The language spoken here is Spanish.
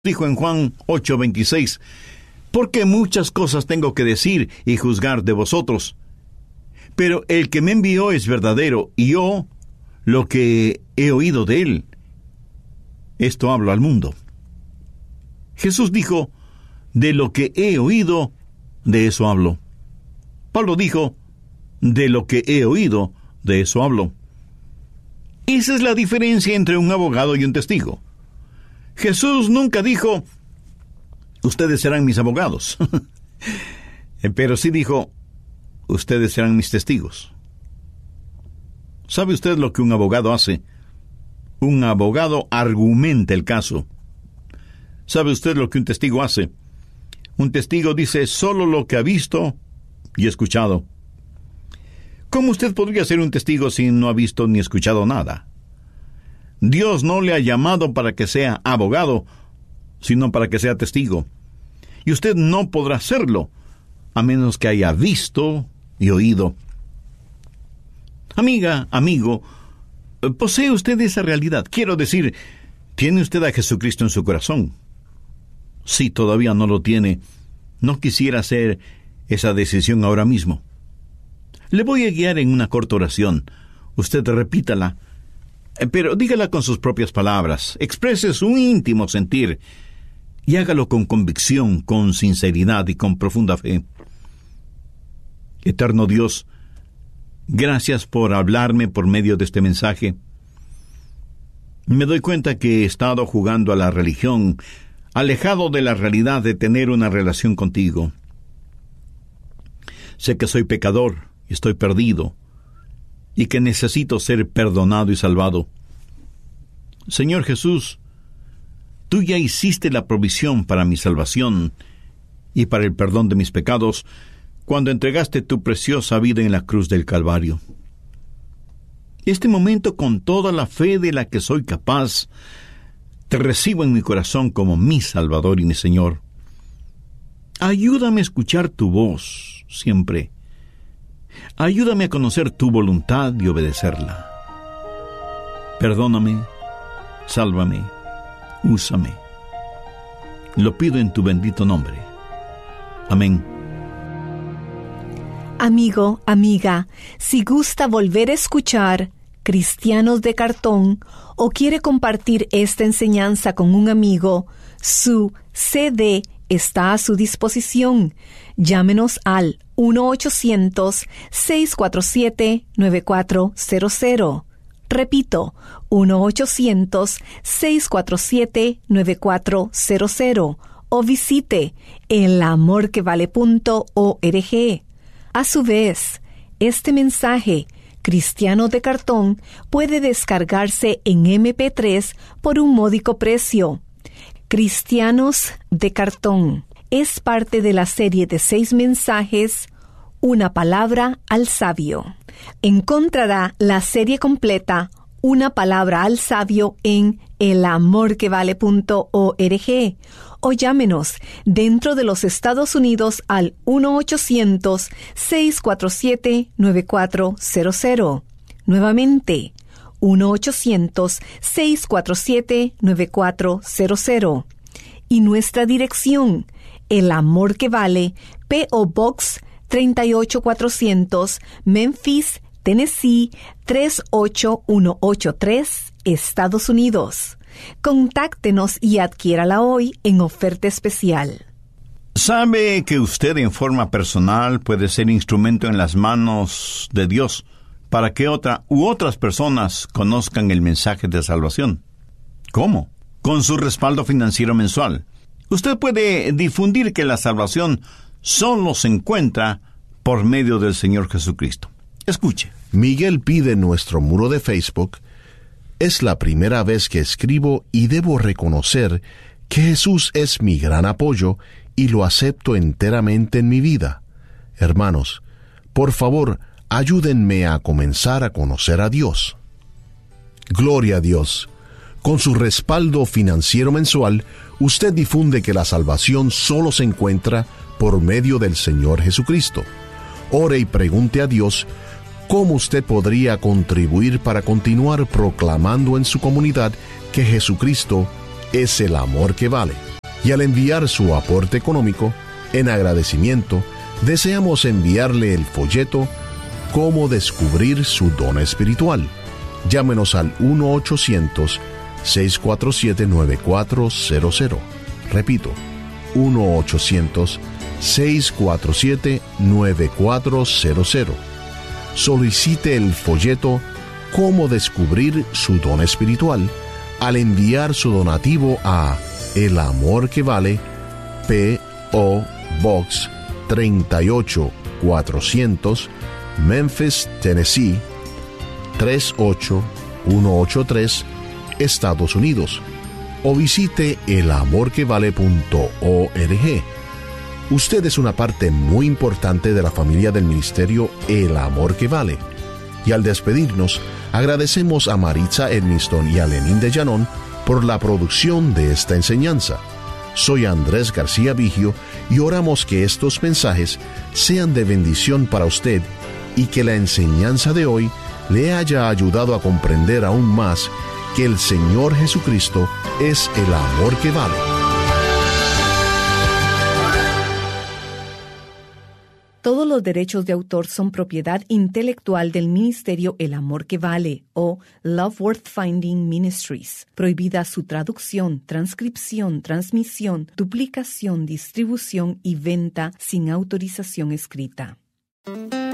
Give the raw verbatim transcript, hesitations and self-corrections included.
Dijo en Juan ocho veintiséis, porque muchas cosas tengo que decir y juzgar de vosotros, pero el que me envió es verdadero, y yo lo que he oído de él, esto hablo al mundo. Jesús dijo, de lo que he oído, de eso hablo. Pablo dijo, de lo que he oído, de eso hablo. Esa es la diferencia entre un abogado y un testigo. Jesús nunca dijo, ustedes serán mis abogados, pero sí dijo, ustedes serán mis testigos. ¿Sabe usted lo que un abogado hace? Un abogado argumenta el caso. ¿Sabe usted lo que un testigo hace? Un testigo dice solo lo que ha visto y escuchado. ¿Cómo usted podría ser un testigo si no ha visto ni escuchado nada? Dios no le ha llamado para que sea abogado, sino para que sea testigo. Y usted no podrá serlo, a menos que haya visto y oído. Amiga, amigo, ¿posee usted esa realidad? Quiero decir, ¿tiene usted a Jesucristo en su corazón? Si todavía no lo tiene, no quisiera hacer esa decisión ahora mismo. Le voy a guiar en una corta oración. Usted repítala, pero dígala con sus propias palabras. Exprese su íntimo sentir y hágalo con convicción, con sinceridad y con profunda fe. Eterno Dios, gracias por hablarme por medio de este mensaje. Me doy cuenta que he estado jugando a la religión, alejado de la realidad de tener una relación contigo. Sé que soy pecador y estoy perdido, y que necesito ser perdonado y salvado. Señor Jesús, tú ya hiciste la provisión para mi salvación y para el perdón de mis pecados cuando entregaste tu preciosa vida en la cruz del Calvario. Este momento, con toda la fe de la que soy capaz, te recibo en mi corazón como mi Salvador y mi Señor. Ayúdame a escuchar tu voz siempre. Ayúdame a conocer tu voluntad y obedecerla. Perdóname, sálvame, úsame. Lo pido en tu bendito nombre. Amén. Amigo, amiga, si gusta volver a escuchar Cristianos de Cartón o quiere compartir esta enseñanza con un amigo, su C D está a su disposición. Llámenos al uno ochocientos, seis cuatro siete, nueve cuatro cero cero. Repito, uno ochocientos, seis cuatro siete, nueve cuatro cero cero. O visite el amor que vale punto org. A su vez, este mensaje, Cristiano de Cartón, puede descargarse en eme pe tres por un módico precio. Cristianos de Cartón es parte de la serie de seis mensajes, Una palabra al sabio. Encontrará la serie completa, Una palabra al sabio, en el amor que vale punto org. O llámenos dentro de los Estados Unidos al uno ochocientos, seis cuatro siete, nueve cuatro cero cero. Nuevamente, uno ochocientos, seis cuatro siete, nueve cuatro cero cero. Y nuestra dirección, El Amor que Vale, P O Box treinta y ocho cuatrocientos, Memphis, Tennessee tres ocho uno ocho tres, Estados Unidos. Contáctenos y adquiérala hoy en oferta especial. ¿Sabe que usted en forma personal puede ser instrumento en las manos de Dios para que otra u otras personas conozcan el mensaje de salvación? ¿Cómo? Con su respaldo financiero mensual. Usted puede difundir que la salvación solo se encuentra por medio del Señor Jesucristo. Escuche. Miguel pide en nuestro muro de Facebook: es la primera vez que escribo y debo reconocer que Jesús es mi gran apoyo y lo acepto enteramente en mi vida. Hermanos, por favor, ayúdenme a comenzar a conocer a Dios. Gloria a Dios. Con su respaldo financiero mensual, usted difunde que la salvación solo se encuentra por medio del Señor Jesucristo. Ore y pregunte a Dios cómo usted podría contribuir para continuar proclamando en su comunidad que Jesucristo es el amor que vale. Y al enviar su aporte económico, en agradecimiento, deseamos enviarle el folleto Cómo descubrir su don espiritual. Llámenos al uno ochocientos, seis cuatro siete, nueve cuatro cero cero. Repito, uno ochocientos, seis cuatro siete, nueve cuatro cero cero. Solicite el folleto Cómo descubrir su don espiritual al enviar su donativo a El Amor que Vale, P O Box treinta y ocho cuatrocientos, Memphis, Tennessee tres ocho uno ocho tres, Estados Unidos, o visite el amor que vale punto org. Usted es una parte muy importante de la familia del ministerio El Amor que Vale. Y al despedirnos, agradecemos a Maritza Edmiston y a Lenín de Llanón por la producción de esta enseñanza. Soy Andrés García Vigio y oramos que estos mensajes sean de bendición para usted y que la enseñanza de hoy le haya ayudado a comprender aún más que el Señor Jesucristo es el amor que vale. Todos los derechos de autor son propiedad intelectual del Ministerio El Amor que Vale o Love Worth Finding Ministries. Prohibida su traducción, transcripción, transmisión, duplicación, distribución y venta sin autorización escrita.